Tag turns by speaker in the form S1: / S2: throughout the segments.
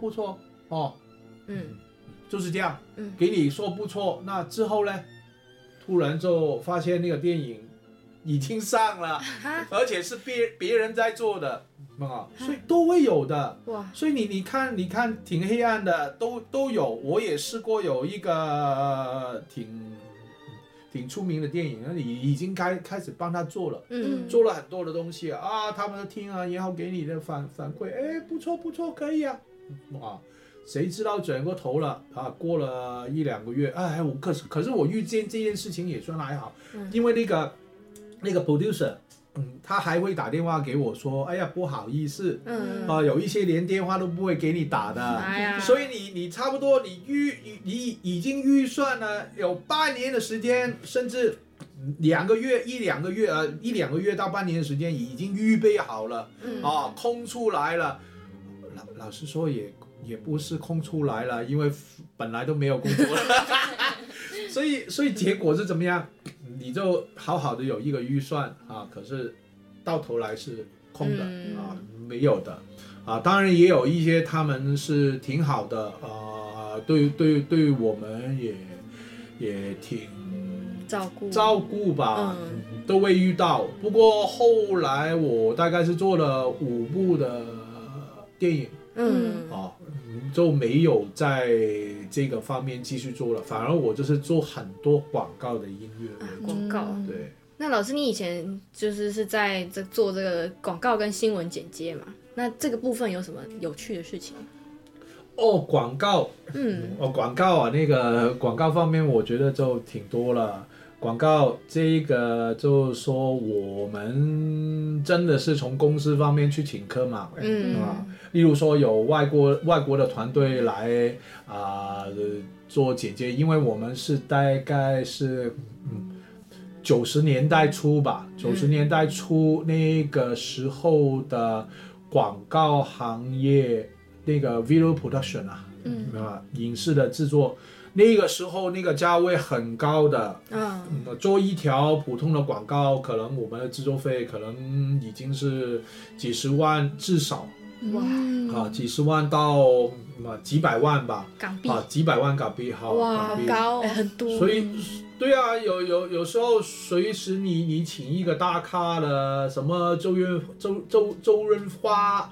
S1: 不错哦，就是这样，
S2: 嗯，
S1: 给你说不错，那之后呢，突然就发现那个电影已经上了，而且是别人在做的啊，所以都会有的。
S2: 哇，
S1: 所以你看挺黑暗的，都有。我也试过有一个挺出名的电影，已经开始帮他做了，做了很多的东西啊，他们都听啊，然后给你的反馈，哎，不错，可以啊，谁知道转过头了啊，过了1-2个月，哎，可是我遇见这件事情也算还好，因为那个 producer。他还会打电话给我说，哎呀，不好意思，有一些连电话都不会给你打的，所以你差不多你已经预算了有半年的时间，甚至1-2个月到半年的时间已经预备好了，空出来了。老实说也不是空出来了，因为本来都没有工作了，所以结果是怎么样？你就好好的有一个预算啊，可是到头来是空的啊，没有的啊。当然也有一些他们是挺好的啊，对我们也挺照顾吧，都会遇到。不过后来我大概是做了5部的电影，就没有在这个方面继续做了，反而我就是做很多广告的音乐
S2: 广告。
S1: 对。
S2: 那老师，你以前是在做这个广告跟新闻剪接嘛？那这个部分有什么有趣的事情？
S1: 广告，广告啊，那个广告方面，我觉得就挺多了。广告这个就是说，我们真的是从公司方面去请客嘛，例如说有外国的团队来做剪接，因为我们是大概是90年代初吧，90年代初那个时候的广告行业，那个 video production 影视的制作。那个时候那个价位很高的，做一条普通的广告，可能我们的制作费可能已经是几十万至少，几十万到几百万吧，
S2: 港币
S1: 几百万港币，
S2: 哇，好高，很多。
S1: 所以对啊，有时候随时你请一个大咖的，什么周润发，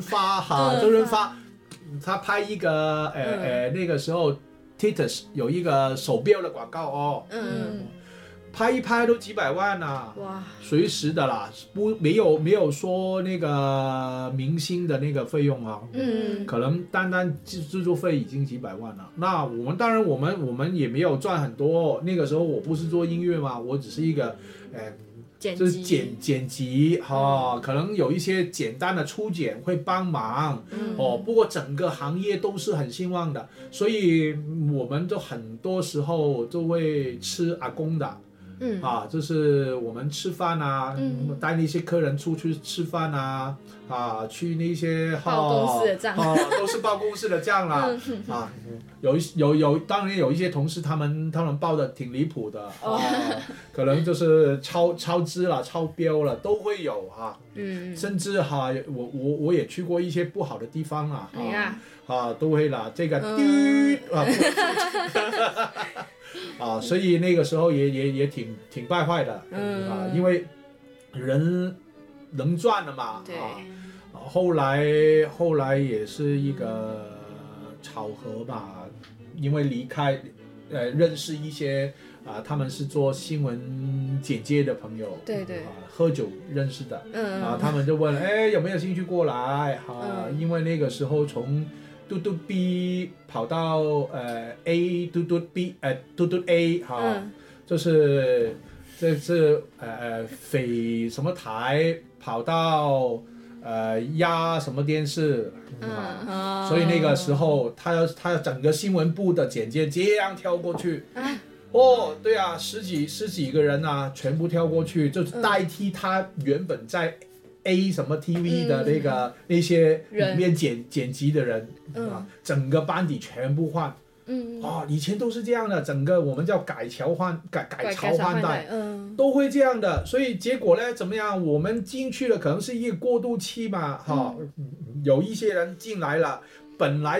S1: 他拍一个那个时候。Titus 有一个手表的广告拍一拍都几百万啊，哇，随时的啦，没有说那个明星的那个费用啊，可能单制作费已经几百万了。那当然我们也没有赚很多，那个时候我不是做音乐嘛，我只是一个就是剪辑可能有一些简单的初剪会帮忙不过整个行业都是很兴旺的，所以我们就很多时候就会吃阿公的。就是我们吃饭啊，带那些客人出去吃饭啊，去那些
S2: 报公司的账，
S1: 都是报公司的账啦，当然有一些同事他们报的挺离谱的，可能就是超支了、超标了，都会有甚至我也去过一些不好的地方都会啦，这个所以那个时候也挺败坏的，因为人能赚了嘛，后来也是一个巧合吧，因为离开，认识一些他们是做新闻剪接的朋友，
S2: 对，
S1: 喝酒认识的，他们就问，有没有兴趣过来？因为那个时候从嘟嘟 B 跑到A 嘟嘟 B 嘟嘟 A 就是这是匪什么台跑到压什么电视所以那个时候他整个新闻部的剪接这样跳过去对啊，十几个人全部跳过去，就是代替他原本在A 什么 TV 的那些里面剪辑的人整个班底全部换，以前都是这样的，整个我们叫改朝换代，都会这样的，所以结果呢怎么样？我们进去了，可能是一个过渡期嘛，有一些人进来了，本来